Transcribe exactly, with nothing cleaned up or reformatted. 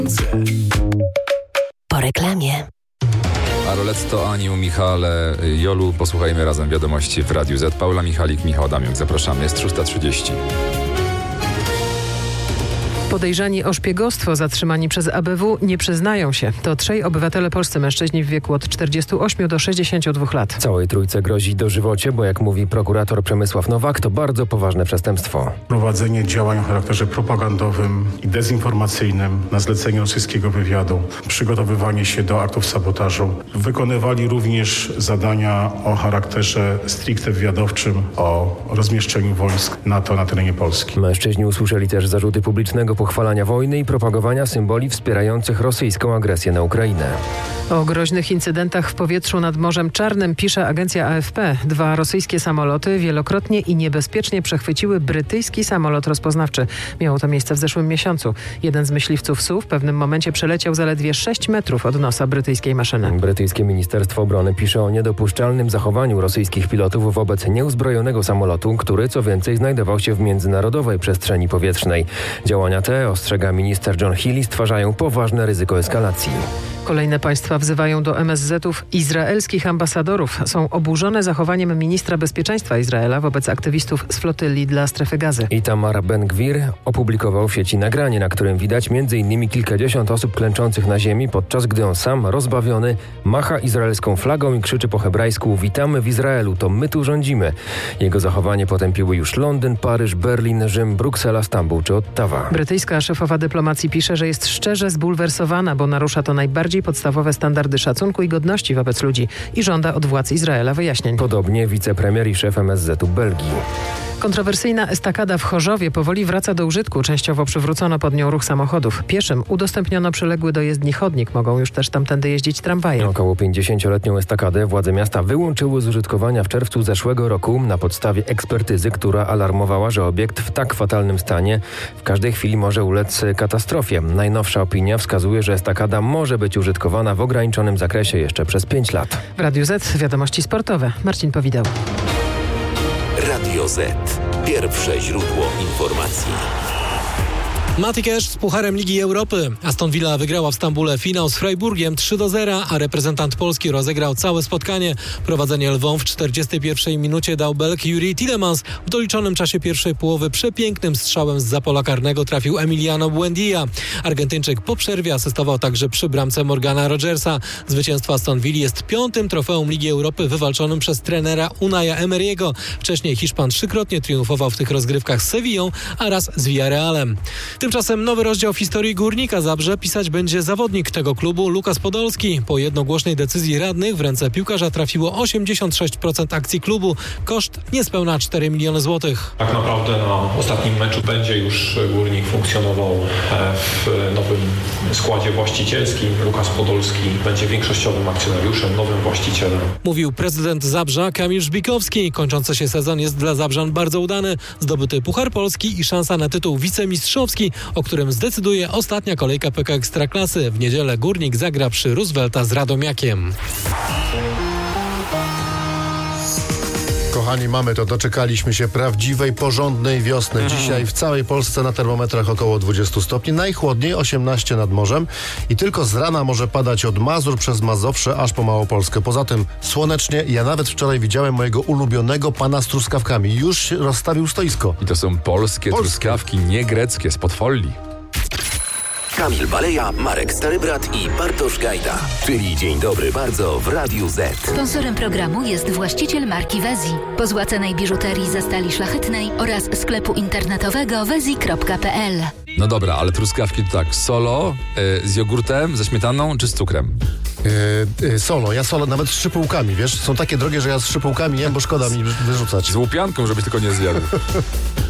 Po reklamie. Aroletto, Aniu, Michale, Jolu. Posłuchajmy razem wiadomości w Radiu Z. Paula Michalik, Michał Adamiuk. Zapraszamy. Jest szósta trzydzieści. Podejrzani o szpiegostwo zatrzymani przez A B W nie przyznają się. To trzej obywatele polscy mężczyźni w wieku od czterdziestu ośmiu do sześćdziesięciu dwóch lat. Całej trójce grozi dożywocie, bo jak mówi prokurator Przemysław Nowak, to bardzo poważne przestępstwo. Prowadzenie działań o charakterze propagandowym i dezinformacyjnym na zlecenie rosyjskiego wywiadu, przygotowywanie się do aktów sabotażu. Wykonywali również zadania o charakterze stricte wywiadowczym o rozmieszczeniu wojsk NATO na terenie Polski. Mężczyźni usłyszeli też zarzuty publicznego pochwalania wojny i propagowania symboli wspierających rosyjską agresję na Ukrainę. O groźnych incydentach w powietrzu nad Morzem Czarnym pisze agencja A F P. Dwa rosyjskie samoloty wielokrotnie i niebezpiecznie przechwyciły brytyjski samolot rozpoznawczy. Miało to miejsce w zeszłym miesiącu. Jeden z myśliwców S U w pewnym momencie przeleciał zaledwie sześć metrów od nosa brytyjskiej maszyny. Brytyjskie Ministerstwo Obrony pisze o niedopuszczalnym zachowaniu rosyjskich pilotów wobec nieuzbrojonego samolotu, który co więcej znajdował się w międzynarodowej przestrzeni powietrznej. Działania te, ostrzega minister John Healey, stwarzają poważne ryzyko eskalacji. Kolejne państwa wzywają do M S Z-ów izraelskich ambasadorów. Są oburzone zachowaniem ministra bezpieczeństwa Izraela wobec aktywistów z flotyli dla strefy Gazy. Itamar Ben-Gvir opublikował w sieci nagranie, na którym widać między innymi kilkadziesiąt osób klęczących na ziemi, podczas gdy on sam, rozbawiony, macha izraelską flagą i krzyczy po hebrajsku: witamy w Izraelu, to my tu rządzimy. Jego zachowanie potępiły już Londyn, Paryż, Berlin, Rzym, Bruksela, Stambuł czy Ottawa. Brytyjska szefowa dyplomacji pisze, że jest szczerze zbulwersowana, bo narusza to najbardziej podstawowe standardy szacunku i godności wobec ludzi i żąda od władz Izraela wyjaśnień. Podobnie wicepremier i szef M S Z-u Belgii. Kontrowersyjna estakada w Chorzowie powoli wraca do użytku. Częściowo przywrócono pod nią ruch samochodów. Pieszym udostępniono przyległy do jezdni chodnik. Mogą już też tamtędy jeździć tramwaje. Około pięćdziesięcioletnią estakadę władze miasta wyłączyły z użytkowania w czerwcu zeszłego roku na podstawie ekspertyzy, która alarmowała, że obiekt w tak fatalnym stanie w każdej chwili może ulec katastrofie. Najnowsza opinia wskazuje, że estakada może być użytkowana w ograniczonym zakresie jeszcze przez pięć lat. W Radiu Z wiadomości sportowe. Marcin Powideł. Radio Z. Pierwsze źródło informacji. Matty Cash z Pucharem Ligi Europy. Aston Villa wygrała w Stambule finał z Freiburgiem trzy do zera, a reprezentant Polski rozegrał całe spotkanie. Prowadzenie Lwom w czterdziestej pierwszej minucie dał Belg Juri Tielemans. W doliczonym czasie pierwszej połowy przepięknym strzałem z za pola karnego trafił Emiliano Buendia. Argentyńczyk po przerwie asystował także przy bramce Morgana Rogersa. Zwycięstwo Aston Villa jest piątym trofeum Ligi Europy wywalczonym przez trenera Unaja Emery'ego. Wcześniej Hiszpan trzykrotnie triumfował w tych rozgrywkach z Sevillą, a raz z Villarrealem. Tymczasem nowy rozdział w historii Górnika Zabrze pisać będzie zawodnik tego klubu Lukas Podolski. Po jednogłośnej decyzji radnych w ręce piłkarza trafiło osiemdziesiąt sześć procent akcji klubu. Koszt niespełna cztery miliony złotych. Tak naprawdę na ostatnim meczu będzie już Górnik funkcjonował w nowym składzie właścicielskim. Lukas Podolski będzie większościowym akcjonariuszem, nowym właścicielem. Mówił prezydent Zabrza Kamil Żbikowski. Kończący się sezon jest dla Zabrzan bardzo udany. Zdobyty Puchar Polski i szansa na tytuł wicemistrzowski, o którym zdecyduje ostatnia kolejka P K Ekstraklasy. W niedzielę Górnik zagra przy Roosevelta z Radomiakiem. Kochani, mamy to. Doczekaliśmy się prawdziwej, porządnej wiosny. Dzisiaj w całej Polsce na termometrach około dwadzieścia stopni. Najchłodniej osiemnaście nad morzem. I tylko z rana może padać od Mazur przez Mazowsze aż po Małopolskę. Poza tym słonecznie. Ja nawet wczoraj widziałem mojego ulubionego pana z truskawkami. Już rozstawił stoisko. I to są polskie Polskie. truskawki, nie greckie, spod folii. Kamil Baleja, Marek Starybrat i Bartosz Gajda. Czyli Dzień Dobry Bardzo w Radiu Z. Sponsorem programu jest właściciel marki Wezi. Pozłacanej biżuterii ze stali szlachetnej oraz sklepu internetowego wezi kropka p l. No dobra, ale truskawki to tak, solo, y, z jogurtem, ze śmietaną czy z cukrem? Yy, yy, solo. Ja solo nawet z szypułkami, wiesz? Są takie drogie, że ja z szypułkami jem, bo szkoda mi wyrzucać. Z łupianką, żebyś tylko nie zjadł.